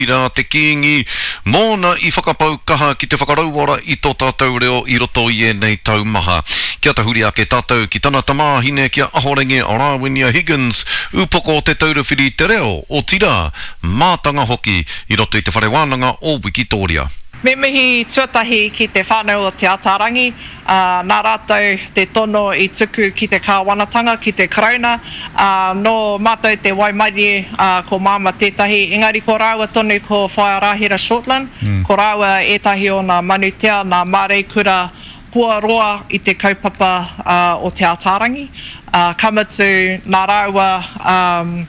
Ira te kiingi, mōna I whakapau kaha ki te whakarauora I tō tātou reo I roto I e nei taumaha. Kia tahuri ake tātou ki tana tamāhine kia ahorenge o Rāwinia Higgins, upoko o te taurewhiri te reo o tira, mātanga hoki I roto I te whare wānanga o Wikitoria. Me mihi tuatahi ki te whānau o te Atarangi, nā rātou te tono I tuku ki te kāwanatanga, ki te karauna, no mātou te waimarie ko māma tētahi, engari ko rāua tonu ko Whaiarahira Shortland, ko rāua ētahi o nā manutea, nā māreikura hua roa I te kaupapa o te Atarangi, kamatu nā rāua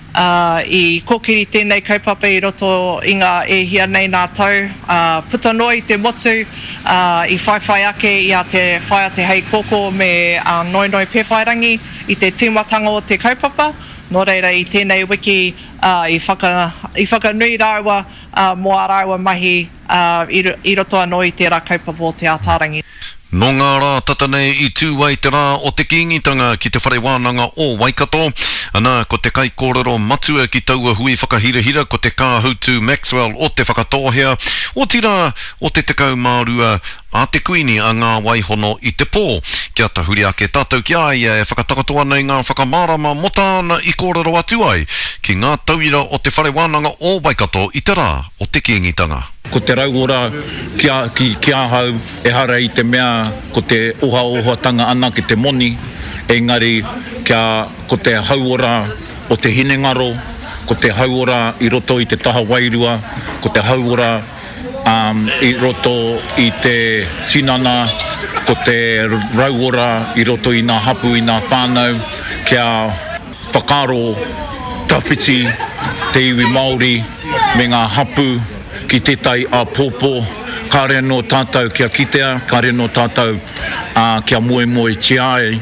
I kokiri tēnei kaupapa I roto I ngā e hia nei nā tau. Puta noi te motu I whaiwhai ake I a te whai a te hei koko me Noinoi Pewhairangi I te tīmatanga o te kaupapa. Nō reira I tēnei wiki I whakanui rāua mō a rāua mahi I roto anō I tērā kaupapa o te Atarangi. Nō ngā rā tatanei I tūwai te rā o te kingitanga ki te whare wānanga o Waikato. Ana ko te kai kōrero matua ki taua hui whakahirahira ko te kāhautu Maxwell o te whakatohea. O tira o te tekau mārua a te kuini a ngā waihono I te pō. Kia tahuri ake tātou ki aia e whakatakatoa nei ngā whakamārama mo tāna I kōrero atu ai ki ngā tauira o te whare wānanga o Waikato I te rā o te kingitanga. Ko te rauora ki ahau e hara I te mea ko te oha-ohatanga ana ki te moni, engari ko te hauora o te hinengaro, ko te hauora I roto I te taha wairua, ko te hauora I roto I te tinana, ko te rauora I roto I ngā hapu I ngā whānau, kia whakaro tawhiti te iwi Māori me ngā hapu ki te tai a pōpō, kāre no tātou kia kitea, kāre no tātou kia moe tiae,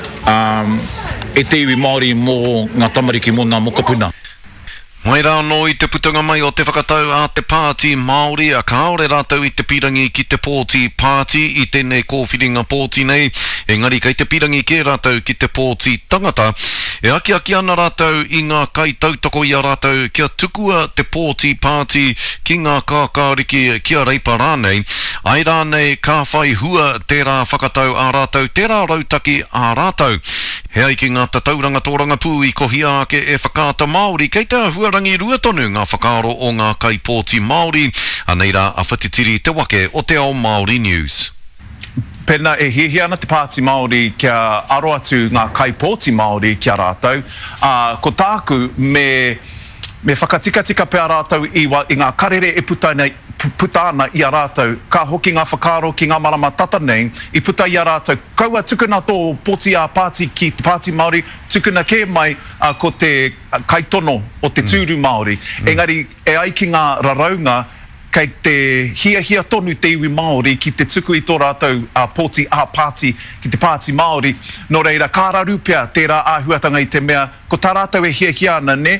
e te iwi Māori mō ngā tamariki mō ngā mokapuna. Mai rā no I te putanga mai o te whakatau a te pāti Māori, a kaore rātou I te pirangi ki te pōti pāti, I tēnei kōwhiringa pōti nei, engari kei te pirangi ke rātou ki te pōti tangata, e aki ana rātou I ngā kai tautoko I a rātou kia tukua te pōti pāti ki ngā kākāriki kia reipa rānei, ai rānei ka whai hua tērā whakatau a rātou, tērā rautaki a rātou. He ai ki ngā tatauranga tōranga pū I kohia ake e whakāta Māori, kei te huarangi ruatonu ngā whakaaro o ngā kai pōti Māori, anei rā a whatitiri te wake o te ao Māori News. Pena e hihi ana te pāti Māori kia aro atu ngā kai pōti Māori kia rātou, ko tāku me whakatika pēr rātou I ngā karere e putana I a rātou, ka hoki ngā whakaaro ki ngā marama tata nei, I puta I a rātou, kaua tukuna tō pōti a pāti ki te pāti Māori, tukuna ke mai ko te kaitono o te tūru Māori. Engari, e ai ki ngā raraunga, kei te hia tonu te iwi Māori ki te tuku I tō rātou pōti a pāti ki te pāti Māori. Nō reira, kā rarupia tērā āhuatanga I te mea, ko tā rātou e hia ana ne,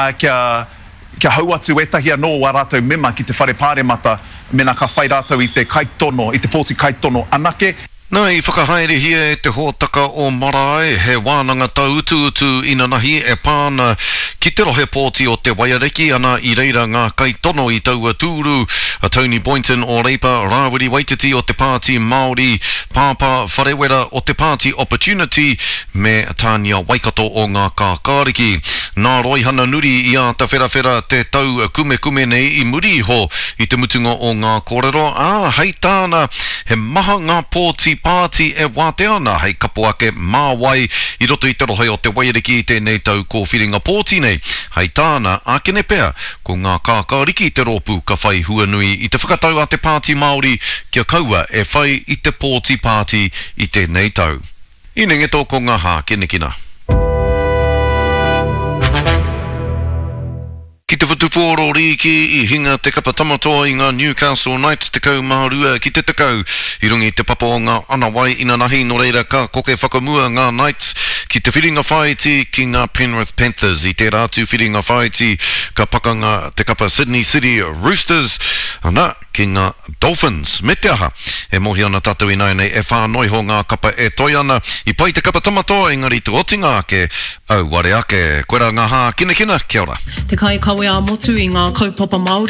kia hau atu etahi anō a rātou mema ki te whare pāremata, mena ka whai rātou I te kaitono, I te pōti kaitono anake. Nā I whakahaere hia e te hōtaka o marae, he wānanga tau utu ina nahi e pāna ki te rohe pōti o te waiareki ana I reira ngā kai tono I taua tūru, a Tony Boynton o Reipa, Rawiri Waititi o te pāti Māori, Pāpā Wharewera o te pāti Opportunity, me Tānia Waikato o ngā kākāriki. Nā roihana nuri I a ta wherawhera te tau kume nei I muri ho I te mutunga o ngā kōrero, hei tāna, he maha ngā pōti pāti e wāte ana hei kapo ake māwai I roto I te rohe o te waireki I tēnei tau kōwhiringa pōti nei. Hei tāna, ākene pēr, ko ngā kākāriki te rōpū ka whai huanui I te whakatau a te pāti Māori kia kaua e whai I te pōti pāti I tēnei tau. Inenge tōko ngā hā kenekina. Ki te whutupōro riki I hinga te kapa tamatoa I ngā Newcastle Knights te kau mārua ki te tekau I rungi te papa o ngā anawai ina nahi no reira ka koke whakamua ngā Knights ki te whiringa whaiti ki ngā Penrith Panthers I te rātu whiringa whaiti ka pakanga te kapa Sydney City Roosters ana ki ngā Dolphins. Me te aha, e mohi ana tātou ina nei e whānoi ho ngā kapa e toi ana i pai te kapa tamatoa engari tu otinga ke au ware ake. Koera ngā hā kina, kia ora. Te kai kawe a motu i ngā kaupapa Māori.